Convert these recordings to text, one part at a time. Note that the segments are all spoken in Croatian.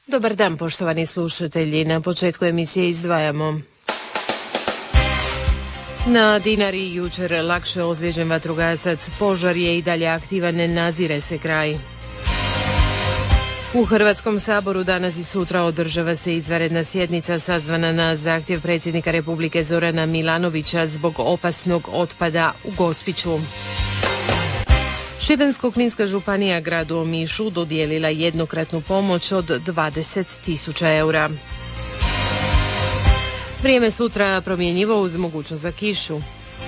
Dobar dan, poštovani slušatelji. Na početku emisije izdvajamo. Na Dinari jučer lakše ozlijeđen vatrogasac, požar je i dalje aktivan, ne nazire se kraj. U Hrvatskom saboru danas i sutra održava se izvanredna sjednica sazvana na zahtjev predsjednika Republike Zorana Milanovića zbog opasnog otpada u Gospiću. Šibensko-kninska županija gradu Omišu dodijelila jednokratnu pomoć od 20.000 eura. Vrijeme sutra promjenjivo uz mogućnost za kišu.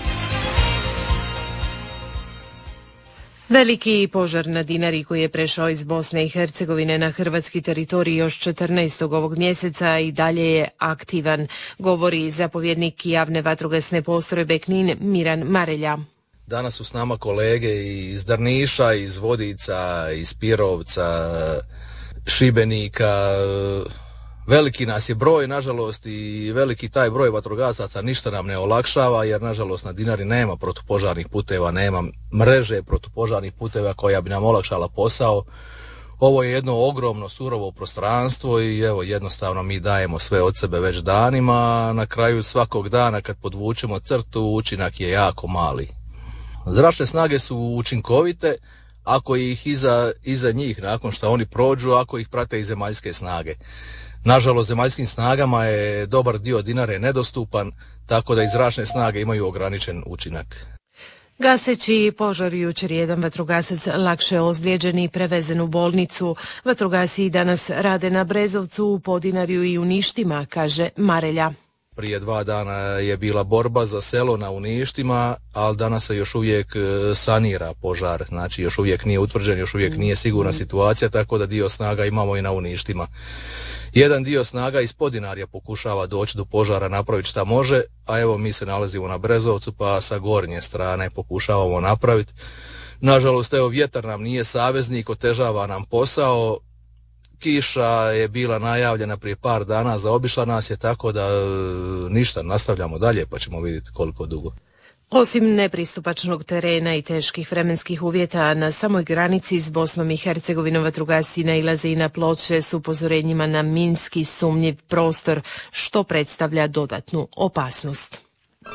Veliki požar na Dinari koji je prešao iz Bosne i Hercegovine na hrvatski teritorij još 14. ovog mjeseca i dalje je aktivan, govori zapovjednik javne vatrogasne postrojbe Knin Miran Marelja. Danas su s nama kolege iz Drniša, iz Vodica, iz Pirovca, Šibenika. Veliki nas je broj, nažalost, i veliki taj broj vatrogasaca ništa nam ne olakšava, jer nažalost na Dinari nema protupožarnih puteva, nema mreže protupožarnih puteva koja bi nam olakšala posao. Ovo je jedno ogromno surovo prostranstvo i evo jednostavno mi dajemo sve od sebe već danima. Na kraju svakog dana kad podvučemo crtu učinak je jako mali. Zračne snage su učinkovite ako ih iza njih, nakon što oni prođu, ako ih prate i zemaljske snage. Nažalost, zemaljskim snagama je dobar dio Dinare nedostupan, tako da i zračne snage imaju ograničen učinak. Gaseći požar jučer jedan vatrogasac lakše ozlijeđen i prevezen u bolnicu. Vatrogasci danas rade na Brezovcu, u Podinarju i u Ništima, kaže Marelja. Prije 2 dana je bila borba za selo na Uništima, ali danas se još uvijek sanira požar, znači još uvijek nije utvrđen, još uvijek nije sigurna situacija, tako da dio snaga imamo i na Uništima. Jedan dio snaga iz Podinarja pokušava doći do požara, napraviti šta može, a evo mi se nalazimo na Brezovcu pa sa gornje strane pokušavamo napraviti. Nažalost, evo vjetar nam nije saveznik, otežava nam posao. Kiša je bila najavljena prije par dana, zaobišla nas je, tako da ništa, nastavljamo dalje pa ćemo vidjeti koliko dugo. Osim nepristupačnog terena i teških vremenskih uvjeta, na samoj granici s Bosnom i Hercegovinom vatrogasci nailaze i na ploče s upozorenjima na minski sumnjiv prostor, što predstavlja dodatnu opasnost.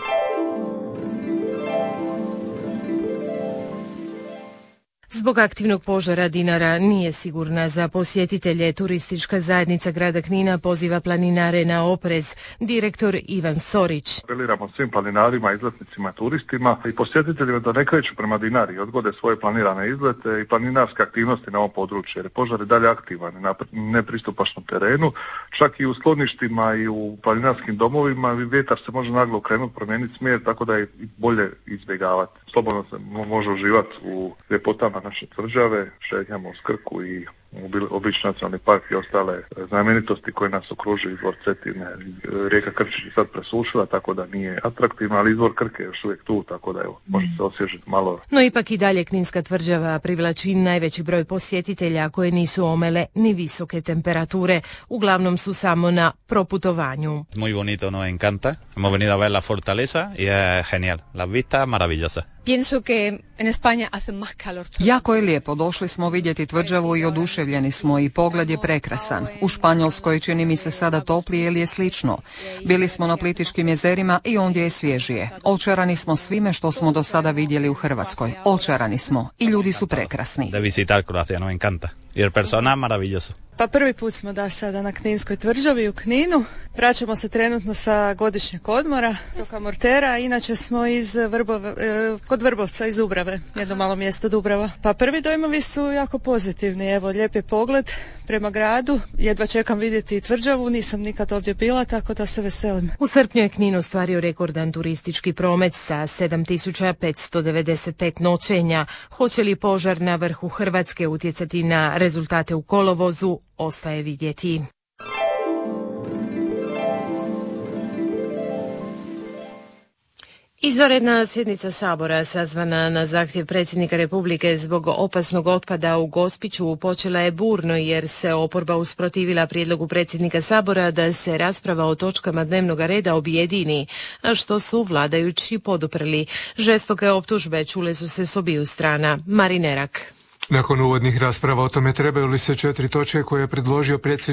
Zbog aktivnog požara Dinara nije sigurna za posjetitelje. Turistička zajednica grada Knina poziva planinare na oprez. Direktor Ivan Sorić. Apeliramo svim planinarima, izletnicima, turistima i posjetiteljima da ne kreću prema Dinari, odgode svoje planirane izlete i planinarske aktivnosti na ovom području, jer je požar i dalje aktivan na nepristupačnom terenu. Čak i u skloništima i u planinarskim domovima vjetar se može naglo okrenuti, promijeniti smjer, tako da je bolje izbjegavati. Slobodno se može uživati u ljepotama naše tvrđave, šetnjamo uz Krku i obični nacionalni park i ostale znamenitosti koje nas okružuju, izvor Cetine. Rijeka Krčić je sad presušila, tako da nije atraktivna, ali izvor Krke je još uvijek tu, tako da evo, može se osvježiti malo. No ipak i dalje Kninska tvrđava privlači najveći broj posjetitelja koje nisu omele ni visoke temperature, uglavnom su samo na proputovanju. Muy bonito, nos encanta. Hemos venido a ver la fortaleza y es genial. Las vistas maravillosas. Pienso que en España hace más calor. Jako je lijepo, došli smo vidjeti tvrđavu i oduševljeni smo i pogled je prekrasan. U Španjolskoj čini mi se sada toplije ili je slično. Bili smo na Plitvičkim jezerima i ondje je svježije. Očarani smo svime što smo do sada vidjeli u Hrvatskoj. Očarani smo i ljudi su prekrasni. De visitar Croacia, nos encanta. Y el personal maravilloso. Pa prvi put smo sada na Kninskoj tvrđavi u Kninu. Vraćamo se trenutno sa godišnjeg odmora, Roka Mortera, inače smo iz kod Vrbovca, iz Dubrave, jedno malo mjesto Dubrava. Pa prvi dojmovi su jako pozitivni, evo lijep je pogled prema gradu, jedva čekam vidjeti tvrđavu, nisam nikad ovdje bila, tako da se veselim. U srpnju je Knin ostvario rekordan turistički promet sa 7.595 noćenja. Hoće li požar na vrhu Hrvatske utjecati na rezultate u kolovozu, ostaje vidjeti. Izvanredna sjednica Sabora sazvana na zahtjev predsjednika Republike zbog opasnog otpada u Gospiću počela je burno jer se oporba usprotivila prijedlogu predsjednika Sabora da se rasprava o točkama dnevnog reda objedini, a što su vladajući poduprli. Žestoke optužbe čule su se s obiju strana. Marinerak. Nakon uvodnih rasprava o tome trebaju li se 4 točke koje je predložio predsjednik